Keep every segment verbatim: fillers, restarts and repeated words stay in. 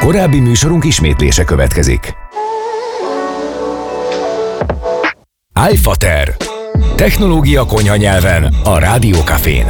Korábbi műsorunk ismétlése következik. iFater. Technológia konyha nyelven a Rádiókafén.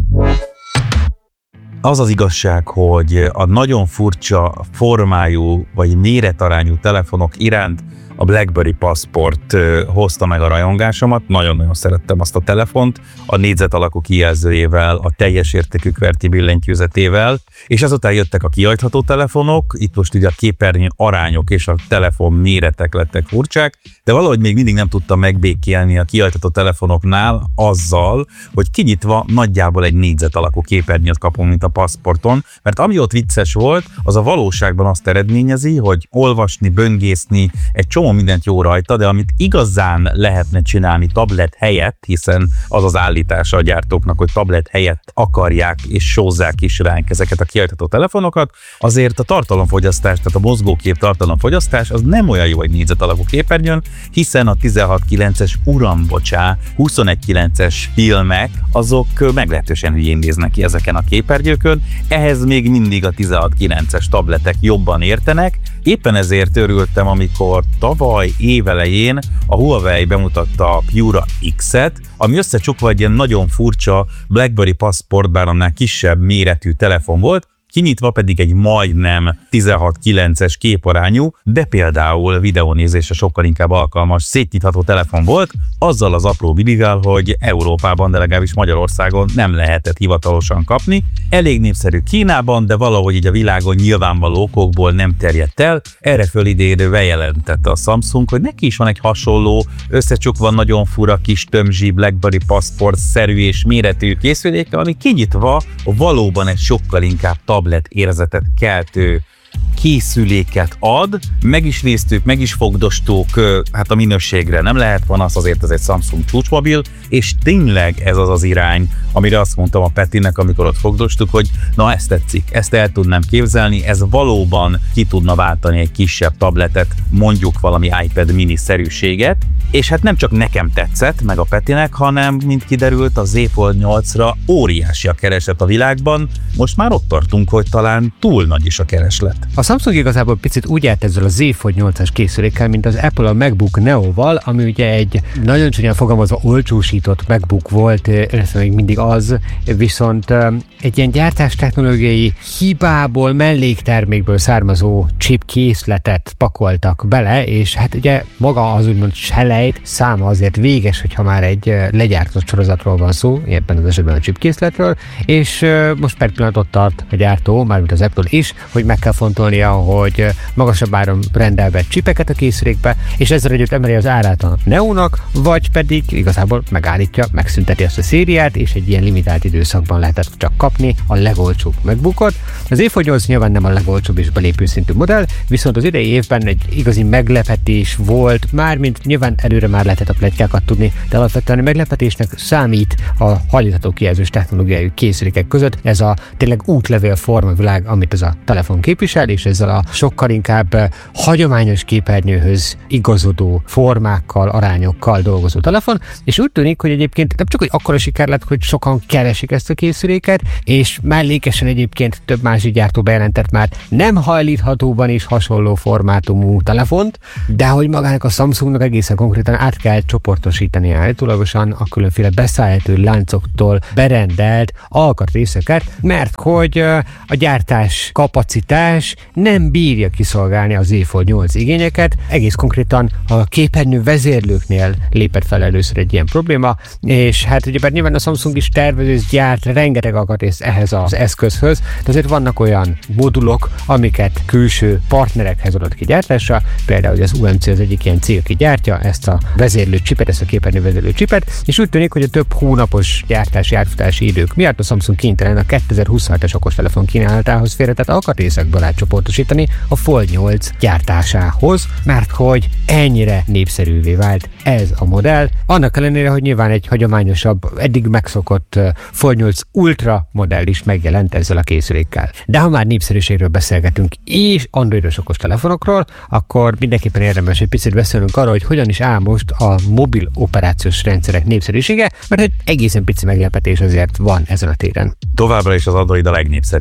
Az az igazság, hogy a nagyon furcsa formájú vagy méretarányú telefonok iránt a BlackBerry Passport hozta meg a rajongásomat. Nagyon-nagyon szerettem azt a telefont, a négyzet alakú kijelzőjével, a teljes értékű kverti billentyűzetével, és azután jöttek a kihajtható telefonok, itt most ugye a képernyő arányok és a telefon méretek lettek furcsák, de valahogy még mindig nem tudtam megbékélni a kihajtható telefonoknál azzal, hogy kinyitva nagyjából egy négyzet alakú képernyőt kapunk, mint a Passporton, mert ami ott vicces volt, az a valóságban azt eredményezi, hogy olvasni, böngészni, egy csomó mindent jó rajta, de amit igazán lehetne csinálni tablet helyett, hiszen az az állítása a gyártóknak, hogy tablet helyett akarják és sózzák is ránk ezeket a kihajtható telefonokat, azért a tartalomfogyasztás, tehát a mozgókép tartalomfogyasztás az nem olyan jó egy négyzet alakú képernyőn, hiszen a tizenhat kilences uram, bocsá, huszonegy kilences filmek, azok meglehetősen hülyén néznek ki ezeken a képernyőkön, ehhez még mindig a tizenhat kilences tabletek jobban értenek. Éppen ezért örültem, amikor tavaly évelején a Huawei bemutatta a Pura X-et, ami összecsukva egy ilyen nagyon furcsa BlackBerry Passport, bár annál kisebb méretű telefon volt, kinyitva pedig egy majdnem tizenhat kilences képarányú, de például videónézésre sokkal inkább alkalmas szétnyitható telefon volt, azzal az apró bilivel, hogy Európában, de legalábbis Magyarországon nem lehetett hivatalosan kapni. Elég népszerű Kínában, de valahogy így a világon nyilvánvaló okokból nem terjedt el. Erre fölidén bejelentette a Samsung, hogy neki is van egy hasonló, összecsukva nagyon fura kis tömzsi BlackBerry Passport-szerű és méretű készüléke, ami kinyitva valóban egy sokkal inkább tablet érzetet keltő készüléket ad. Meg is néztük, meg is fogdostuk, hát a minőségre nem lehet panasz, azért ez egy Samsung csúcsmobil, és tényleg ez az az irány, amire azt mondtam a Petinek, amikor ott fogdostuk, hogy na ezt tetszik, ezt el tudnám képzelni, ez valóban ki tudna váltani egy kisebb tabletet, mondjuk valami iPad mini-szerűséget, és hát nem csak nekem tetszett, meg a Petinek, hanem, mint kiderült, a Z Fold nyolcra óriási a kereslet a világban, most már ott tartunk, hogy talán túl nagy is a kereslet. A Samsung igazából picit úgy állt ezzel a Z Fold nyolcas készülékkel, mint az Apple a MacBook Neo-val, ami ugye egy nagyon csúnyán fogalmazva olcsósított MacBook volt, illetve még mindig az, viszont egy ilyen gyártástechnológiai hibából, melléktermékből származó chip készletet pakoltak bele, és hát ugye maga az úgymond selejt száma azért véges, hogyha már egy legyártott sorozatról van szó, ebben az esetben a chip készletről, és most per pillanatot tart a gyártó, mármint az Apple is, hogy meg kell fontolnia, hogy magasabb áron rendel be csipeket a készülékbe, és ezzel együtt emeli az árát a Neónak, vagy pedig igazából megállítja, megszünteti ezt a szériát, és egy ilyen limitált időszakban lehetett csak kapni a legolcsóbb MacBookot. Az Z Fold nyolc nyilván nem a legolcsóbb és belépő szintű modell, viszont az idei évben egy igazi meglepetés volt, mármint nyilván előre már lehetett a pletykákat tudni, de alapvetően a meglepetésnek számít a hajlítható kijelzős technológiájú készülékek között ez a tényleg útlevél formavilág, amit ez a telefon képvisel, és ezzel a sokkal inkább hagyományos képernyőhöz igazodó formákkal, arányokkal dolgozó telefon, és úgy tűnik, hogy egyébként nem csak, hogy akkora siker lett, hogy sokan keresik ezt a készüléket, és mellékesen egyébként több másik gyártó bejelentett már nem hajlíthatóban is hasonló formátumú telefont, de hogy magának a Samsungnak egészen konkrétan át kell csoportosítani állítólagosan a különféle beszállító láncoktól berendelt alkatrészeket, mert hogy a gyártás kapacitás nem bírja kiszolgálni a Z Fold nyolc igényeket. Egész konkrétan a képernyő vezérlőknél lépett fel először egy ilyen probléma, és hát ugyebár nyilván a Samsung is tervező, gyárt rengeteg alkatrészt ehhez az eszközhöz, de azért vannak olyan modulok, amiket külső partnerekhez adott ki gyártásra, például az U M C az egyik ilyen cég, aki gyártja ezt a vezérlő csipet, ezt a képernyő vezérlő csipet, és úgy tűnik, hogy a több hónapos gyártási átfutási idők miatt a Samsung kénytelen a kétezer-huszonhetes okostelefon kínálatához félretett alkatrészekből átcsoportosítani a Fold nyolc gyártásához, mert hogy ennyire népszerűvé vált ez a modell. Annak ellenére, hogy nyilván egy hagyományosabb, eddig megszokott Fold nyolc Ultra modell is megjelent ezzel a készülékkel. De ha már népszerűségről beszélgetünk és androidos okostelefonokról, akkor mindenképpen érdemes egy picit beszélnünk arról, hogy hogyan is áll most a mobil operációs rendszerek népszerűsége, mert egy egészen pici meglepetés azért van ezen a téren. Továbbra is az Android a legnépszerűbb.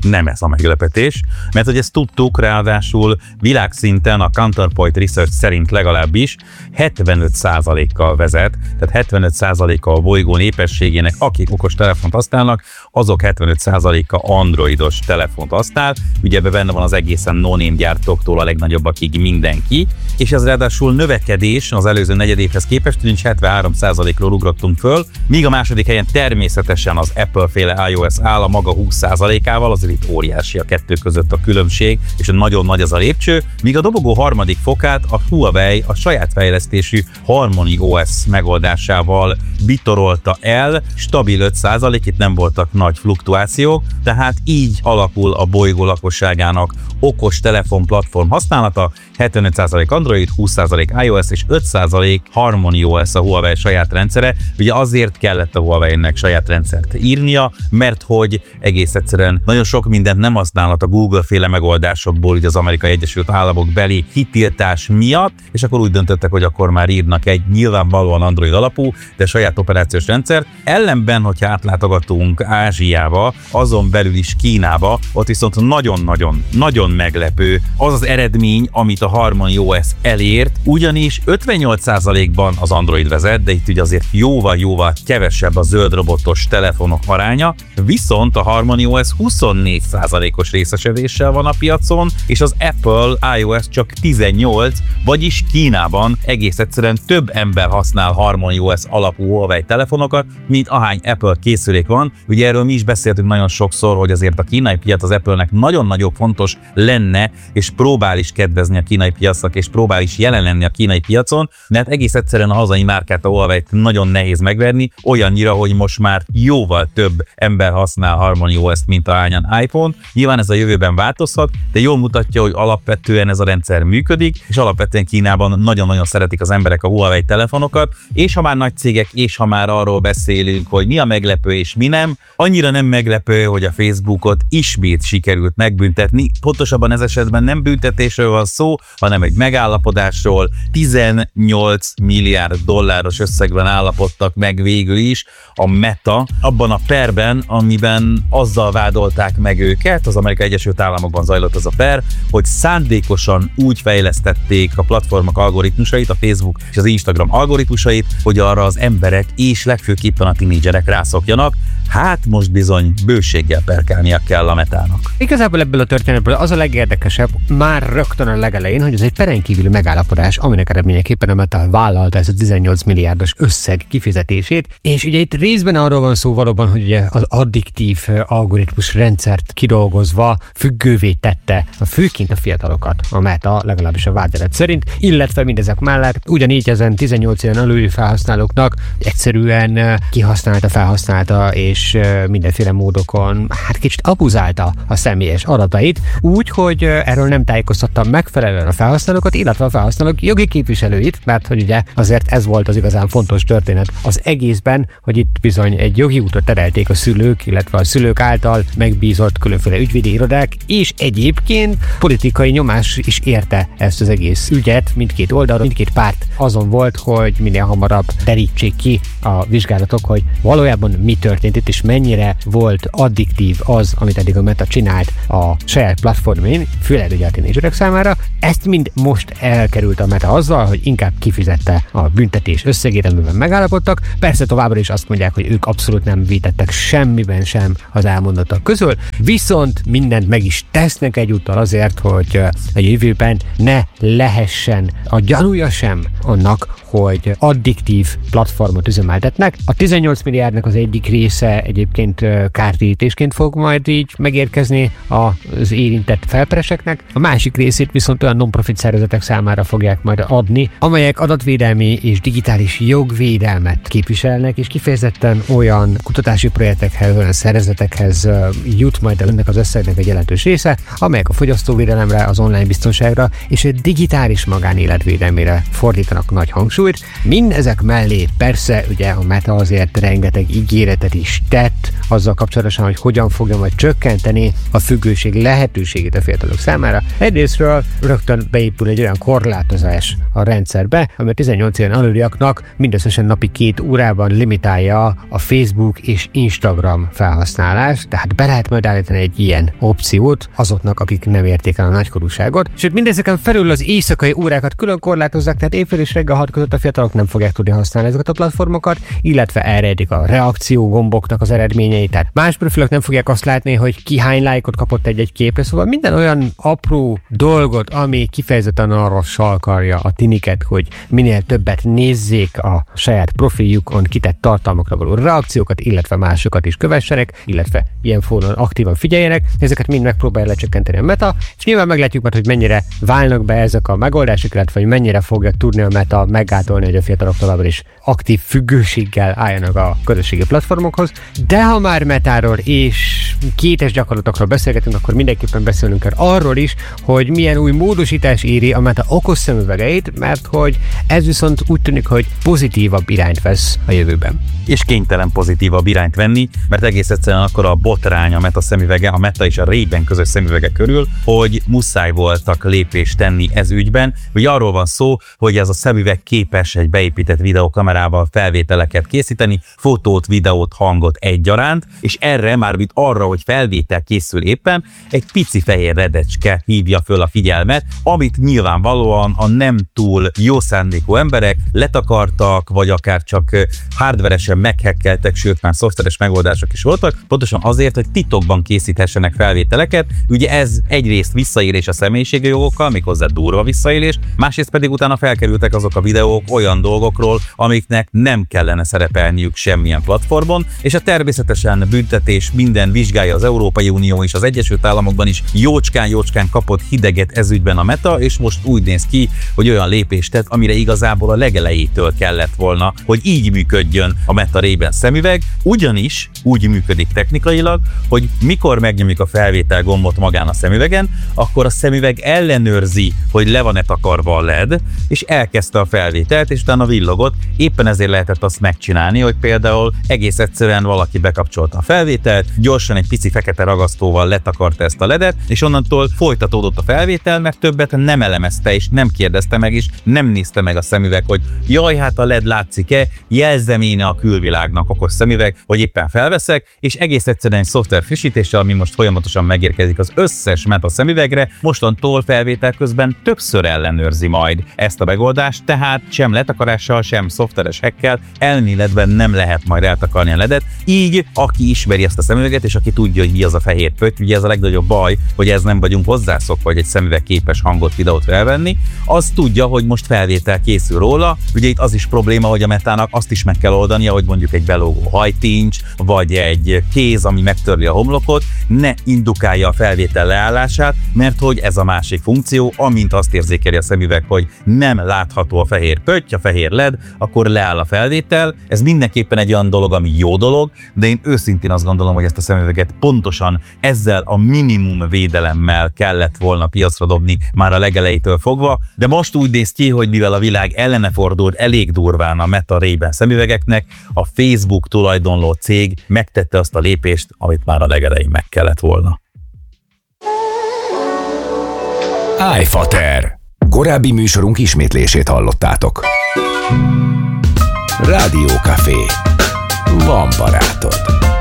Nem ez a meglepetés, mert hogy ezt tudtuk, ráadásul világszinten a Counterpoint Research szerint legalábbis hetvenöt százalékkal vezet, tehát hetvenöt százaléka a bolygó népességének, akik okos telefont használnak, azok hetvenöt százaléka androidos telefont használ, ugye ebben benne van az egészen no-name gyártóktól a legnagyobbakig mindenki, és ez ráadásul növekedés az előző negyedévhez képest, ugyanis hetvenhárom százalékról ugrottunk föl, míg a második helyen természetesen az Apple-féle iOS áll a maga húsz százalékával, azért itt óriási a kettő között a különbség, és nagyon nagy az a lépcső, míg a dobogó harmadik fokát a Huawei a saját fejlesztésű HarmonyOS megoldásával bitorolta el, stabil öt százalék, itt nem voltak nagy fluktuációk, tehát így alakul a bolygó lakosságának okos telefon platform használata, hetvenöt százalék Android, húsz százalék iOS és öt százalék HarmonyOS a Huawei saját rendszere. Ugye azért kellett a Huawei-nek saját rendszert írnia, mert hogy egész egyszerűen nagyon sok mindent nem használhat a Google-féle megoldásokból, ugye az Amerikai Egyesült Államok beli kitiltás miatt, és akkor úgy döntöttek, hogy akkor már írnak egy nyilvánvalóan Android alapú, de saját operációs rendszert. Ellenben, hogyha átlátogatunk Ázsiába, azon belül is Kínába, ott viszont nagyon-nagyon, nagyon meglepő az az eredmény, amit a HarmonyOS elért, ugyanis ötvennyolc százalékban az Android vezet, de itt ugye azért jóval-jóval kevesebb a zöld robotos telefonok aránya, viszont a HarmonyOS huszonnégy százalékos részesedéssel van a piacon, és az Apple iOS csak tizennyolc, vagyis Kínában egész egyszerűen több ember használ HarmonyOS alapú Huawei telefonokat, mint ahány Apple készülék van. Ugye erről mi is beszéltünk nagyon sokszor, hogy azért a kínai piac az Apple-nek nagyon-nagyon fontos lenne, és próbál is kedvezni a kínai piacnak, és próbál is jelen lenni a kínai piacon, mert egész egyszerűen a hazai márkát, a Huawei-t nagyon nehéz megverni, olyannyira, hogy most már jóval több ember használ HarmonyOS-t, mint ahányan iPhone. Nyilván ez a jövőben változhat, de jól mutatja, hogy alapvetően ez a rendszer működik, és alapvetően Kínában nagyon-nagyon szeretik az emberek a Huawei telefonokat, és ha már nagy cégek, és ha már arról beszélünk, hogy mi a meglepő és mi nem, annyira nem meglepő, hogy a Facebookot ismét sikerült megbüntetni. Pontosabban ez esetben nem büntetésről van szó, hanem egy megállapodásról. tizennyolc milliárd dolláros összegben állapodtak meg végül is a Meta abban a perben, amiben azzal vádolták meg őket, az Amerikai Egyesült Államokban zajlott az a per, hogy szándékosan úgy fejlesztették a platformok algoritmusait, a Facebook és az Instagram algoritmusait, hogy arra az emberek és legfőképpen a tinédzserek rászokjanak. Hát most bizony bőséggel perkálnia kell a Metának. Igazából ebből a történetből az a legérdekesebb már rögtön a legelején, hogy ez egy peren kívüli megállapodás, aminek eredményeképpen a Meta vállalta ezt a tizennyolc milliárdos összeg kifizetését, és ugye itt részben arról van szó valóban, hogy ugye az addiktív algoritmus rendszert kidolgozva függővé tette a főként a fiatalokat, a Meta legalábbis a vádelet szerint, illetve mindezek mellett ugyanígy ezen tizennyolc éven aluli felhasználóknak egyszerűen kihasználta, felhasználta és mindenféle módokon hát kicsit abuzálta a személyes adatait, úgy, hogy erről nem tájékoztatta megfelelően a felhasználókat, illetve a felhasználók jogi képviselőit, mert hogy ugye azért ez volt az igazán fontos történet az egészben, hogy itt bizony egy jogi útra terelték a szülők, illetve a szülők által megbízott különféle ügyvédi irodák, és egyébként politikai nyomás is érte ezt az egész ügyet, mindkét oldalról, mindkét párt azon volt, hogy minél hamarabb derítsék ki a vizsgálatok, hogy valójában mi történt itt, és mennyire volt addiktív az, amit eddig a Meta csinált a saját platformén, főleg ugye a tínédzserek számára. Ezt mind most elkerült a Meta azzal, hogy inkább kifizette a büntetés összegét, amiben megállapodtak. Persze továbbra is azt mondják, hogy ők abszolút nem vétettek semmiben sem az elmondottak közül, viszont mindent meg is tesznek egyúttal azért, hogy a jövőben ne lehessen a gyanúja sem annak, hogy addiktív platformot üzemeltetnek. A tizennyolc milliárdnak az egyik része egyébként kártérítésként fog majd így megérkezni az érintett felpereseknek, a másik részét viszont olyan non-profit szervezetek számára fogják majd adni, amelyek adatvédelmi és digitális jogvédelmet képviselnek, és kifejezetten olyan kutatási projektekhez, olyan szervezetekhez jut majd el ennek az összegnek egy jelentős része, amelyek a fogyasztóvédelemre, az online biztonságra és a digitális magánélet védelmére fordítanak nagy hangsúlyt. Mindezek mellé persze ugye a Meta azért rengeteg ígéretet is is tett azzal kapcsolatosan, hogy hogyan fogja majd csökkenteni a függőség lehetőségét a fiatalok számára. Egyrésztről rögtön beépül egy olyan korlátozás a rendszerbe, ami a tizennyolc éven aluliaknak mindösszesen napi két órában limitálja a Facebook és Instagram felhasználást, tehát be lehet majd állítani egy ilyen opciót azoknak, akik nem érték el a nagykorúságot. Sőt, mindezeken felül az éjszakai órákat külön korlátozzák, tehát éjfél és reggel hat között a fiatalok nem fogják tudni használni ezeket a platformokat, illetve elrejtik a reakció gomboknak az eredményeit, tehát más profilok nem fogják azt látni, hogy ki hány lájkot kapott egy-egy képre, szóval minden olyan apró dolgot, ami kifejezetten arra sarkalja a tiniket, hogy minél többet nézzék a saját profiljukon kitett tartalmakra való reakciókat, illetve másokat is kövessenek, illetve ilyen formán aktívan figyeljenek, ezeket mind megpróbálja lecsökkenteni a Meta, és nyilván meglátjuk majd, hogy mennyire válnak be ezek a megoldások, illetve hogy mennyire fogja tudni a Meta meggátolni, hogy a fiatalok továbbra is aktív függőséggel álljanak a közösségi platformokhoz. De ha már Metáról és kétes gyakorlatokról beszélgetünk, akkor mindenképpen beszélnünk kell arról is, hogy milyen új módosítás éri a Meta okos szemüvegeit, mert hogy ez viszont úgy tűnik, hogy pozitívabb irányt vesz a jövőben. És kénytelen pozitívabb irányt venni, mert egész egyszerűen akkor a botrány a Meta szemüvege, a Meta és a Ray-Ban közös szemüvege körül, hogy muszáj voltak lépést tenni ez ügyben. Ugye arról van szó, hogy ez a szemüveg képes egy beépített videókamerával felvételeket készíteni, fotót, videót, hangot egyaránt, és erre már mint arra, hogy felvétel készül éppen, egy pici fehér redecske hívja föl a figyelmet, amit nyilvánvalóan a nem túl jó szándékú emberek letakartak, vagy akár csak hardveresen meghekkeltek, sőt már szoftveres megoldások is voltak, pontosan azért, hogy titokban készíthessenek felvételeket. Ugye ez egyrészt visszaélés a személyiségi jogokkal, méghozzá durva visszaélés, másrészt pedig utána felkerültek azok a videók olyan dolgokról, amiknek nem kellene szerepelniük semmilyen platformon, és a természetesen büntetés minden vizsgálja az Európai Unió és az Egyesült Államokban is jócskán-jócskán kapott hideget ezügyben a Meta, és most úgy néz ki, hogy olyan lépést tett, amire igazából a legelejétől kellett volna, hogy így működjön a Meta Ray-Ban szemüveg, ugyanis úgy működik technikailag, hogy mikor megnyomjuk a felvétel gombot magán a szemüvegen, akkor a szemüveg ellenőrzi, hogy le van-e takarva a led, és elkezdte a felvételt, és utána villogott. Éppen ezért lehetett azt megcsinálni, hogy például egész egyszerűen valaki bekapcsolta a felvételt, gyorsan egy pici fekete ragasztóval letakarta ezt a ledet, és onnantól folytatódott a felvétel, mert többet nem elemezte, és nem kérdezte meg, és nem nézte meg a szemüveg, hogy jaj, hát a led látszik-e, jelzem én a külvilágnak okos szemüveg, hogy éppen felveszek, és egész egyszerűen egy szoftver frissítéssel, ami most folyamatosan megérkezik az összes Meta szemüvegre, mostantól felvétel közben többször ellenőrzi majd ezt a megoldást, tehát sem letakarással, sem szoftveres hackkel elméletben nem lehet majd eltakarni a ledet. Így, aki ismeri ezt a szemüveget, és aki tudja, hogy mi az a fehér pötty, ugye ez a legnagyobb baj, hogy ez nem vagyunk hozzászokva, hogy egy szemüveg képes hangot, videót felvenni, az tudja, hogy most felvétel készül róla. Ugye itt az is probléma, hogy a Metának azt is meg kell oldania, hogy mondjuk egy belógó hajtincs, vagy egy kéz, ami megtörli a homlokot, ne indukálja a felvétel leállását, mert hogy ez a másik funkció, amint azt érzékeli a szemüveg, hogy nem látható a fehér pötty, a fehér led, akkor leáll a felvétel. Ez mindenképpen egy olyan dolog, ami jó dolog, de én őszintén azt gondolom, hogy ezt a szemüveget pontosan ezzel a minimum védelemmel kellett volna piacra dobni már a legelejétől fogva, de most úgy néz ki, hogy mivel a világ ellene fordult elég durván a Meta Ray-Ban szemüvegeknek, a Facebook tulajdonló cég megtette azt a lépést, amit már a legelején meg kellett volna. iFater. Korábbi műsorunk ismétlését hallottátok. Rádió Café. Van barátod.